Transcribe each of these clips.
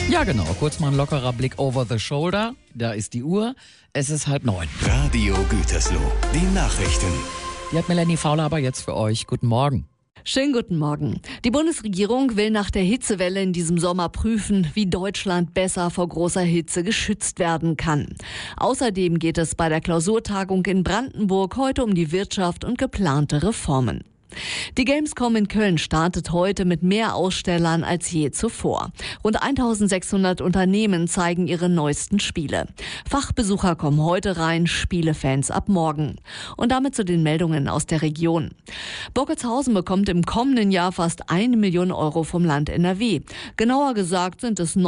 Ja, genau. Kurz mal ein lockerer Blick over the shoulder. Da ist die Uhr. Es ist 8:30. Radio Gütersloh, die Nachrichten. Die hat Melanie Fauler aber jetzt für euch. Guten Morgen. Schönen guten Morgen. Die Bundesregierung will nach der Hitzewelle in diesem Sommer prüfen, wie Deutschland besser vor großer Hitze geschützt werden kann. Außerdem geht es bei der Klausurtagung in Brandenburg heute um die Wirtschaft und geplante Reformen. Die Gamescom in Köln startet heute mit mehr Ausstellern als je zuvor. Rund 1600 Unternehmen zeigen ihre neuesten Spiele. Fachbesucher kommen heute rein, Spielefans ab morgen. Und damit zu den Meldungen aus der Region. Bockelshausen bekommt im kommenden Jahr fast 1 Million Euro vom Land NRW. Genauer gesagt sind es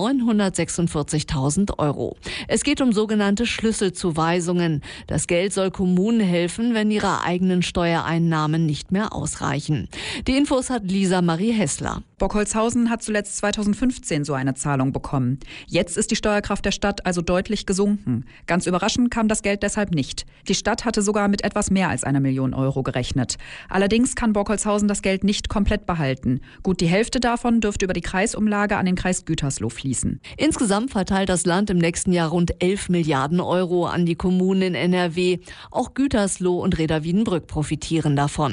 946.000 Euro. Es geht um sogenannte Schlüsselzuweisungen. Das Geld soll Kommunen helfen, wenn ihre eigenen Steuereinnahmen nicht mehr ausreichen. Die Infos hat Lisa Marie Hessler. Bockholzhausen hat zuletzt 2015 so eine Zahlung bekommen. Jetzt ist die Steuerkraft der Stadt also deutlich gesunken. Ganz überraschend kam das Geld deshalb nicht. Die Stadt hatte sogar mit etwas mehr als 1 Million Euro gerechnet. Allerdings kann Bockholzhausen das Geld nicht komplett behalten. Gut die Hälfte davon dürfte über die Kreisumlage an den Kreis Gütersloh fließen. Insgesamt verteilt das Land im nächsten Jahr rund 11 Milliarden Euro an die Kommunen in NRW. Auch Gütersloh und Reda-Wiedenbrück profitieren davon.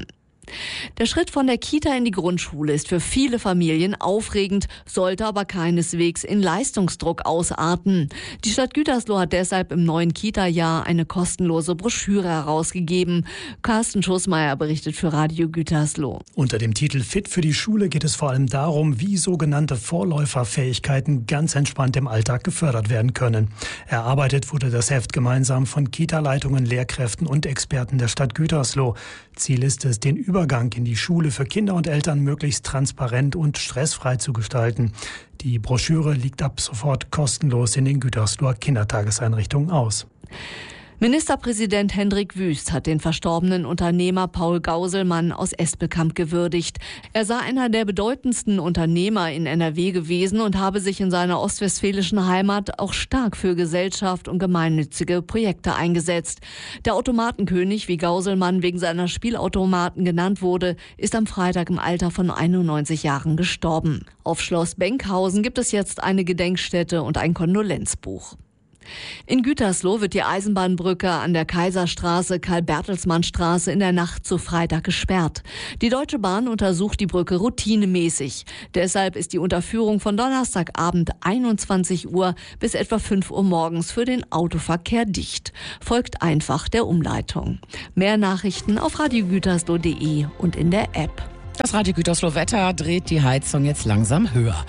Der Schritt von der Kita in die Grundschule ist für viele Familien aufregend, sollte aber keineswegs in Leistungsdruck ausarten. Die Stadt Gütersloh hat deshalb im neuen Kita-Jahr eine kostenlose Broschüre herausgegeben. Carsten Schussmeier berichtet für Radio Gütersloh. Unter dem Titel Fit für die Schule geht es vor allem darum, wie sogenannte Vorläuferfähigkeiten ganz entspannt im Alltag gefördert werden können. Erarbeitet wurde das Heft gemeinsam von Kita-Leitungen, Lehrkräften und Experten der Stadt Gütersloh. Ziel ist es, den Übergang in die Schule für Kinder und Eltern möglichst transparent und stressfrei zu gestalten. Die Broschüre liegt ab sofort kostenlos in den Gütersloher Kindertageseinrichtungen aus. Ministerpräsident Hendrik Wüst hat den verstorbenen Unternehmer Paul Gauselmann aus Espelkamp gewürdigt. Er sei einer der bedeutendsten Unternehmer in NRW gewesen und habe sich in seiner ostwestfälischen Heimat auch stark für Gesellschaft und gemeinnützige Projekte eingesetzt. Der Automatenkönig, wie Gauselmann wegen seiner Spielautomaten genannt wurde, ist am Freitag im Alter von 91 Jahren gestorben. Auf Schloss Benkhausen gibt es jetzt eine Gedenkstätte und ein Kondolenzbuch. In Gütersloh wird die Eisenbahnbrücke an der Kaiserstraße, Karl-Bertelsmann-Straße in der Nacht zu Freitag gesperrt. Die Deutsche Bahn untersucht die Brücke routinemäßig. Deshalb ist die Unterführung von Donnerstagabend 21 Uhr bis etwa 5 Uhr morgens für den Autoverkehr dicht. Folgt einfach der Umleitung. Mehr Nachrichten auf radiogütersloh.de und in der App. Das Radio Gütersloh Wetter dreht die Heizung jetzt langsam höher.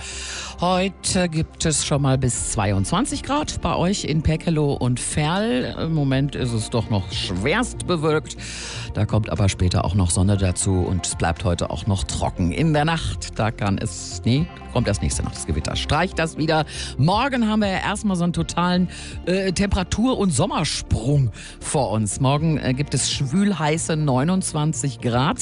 Heute gibt es schon mal bis 22 Grad bei euch in Peckeloh und Ferl. Im Moment ist es doch noch schwerst bewölkt. Da kommt aber später auch noch Sonne dazu und es bleibt heute auch noch trocken. In der Nacht, kommt erst nächste Nacht das Gewitter. Streicht das wieder. Morgen haben wir ja erstmal so einen totalen Temperatur- und Sommersprung vor uns. Morgen gibt es schwül-heiße 29 Grad.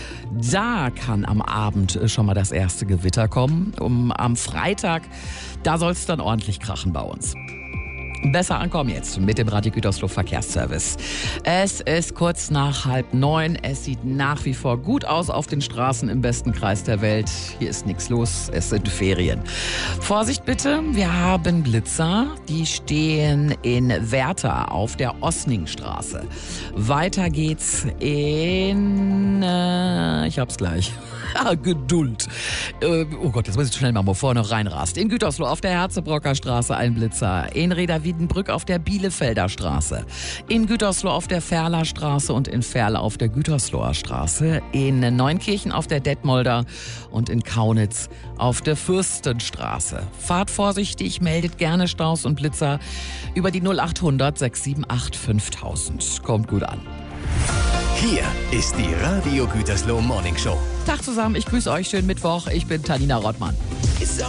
Da kann am Abend schon mal das erste Gewitter kommen. Am Freitag, da soll es dann ordentlich krachen bei uns. Besser ankommen jetzt mit dem Radio Gütersloh Verkehrsservice. Es ist kurz nach 8:30. Es sieht nach wie vor gut aus auf den Straßen im besten Kreis der Welt. Hier ist nichts los, es sind Ferien. Vorsicht bitte, wir haben Blitzer. Die stehen in Werther auf der Osningstraße. Weiter geht's in... ich hab's gleich. Geduld. Oh Gott, jetzt muss ich schnell mal vorne reinrast. In Gütersloh auf der Herzebrocker Straße ein Blitzer. In Reda-Wiedenbrück auf der Bielefelder Straße. In Gütersloh auf der Ferler Straße und in Ferl auf der Gütersloher Straße. In Neunkirchen auf der Detmolder und in Kaunitz auf der Fürstenstraße. Fahrt vorsichtig, meldet gerne Staus und Blitzer über die 0800 678 5000. Kommt gut an. Hier ist die Radio Gütersloh Morning Show. Tag zusammen, ich grüße euch, schönen Mittwoch. Ich bin Tanina Rottmann.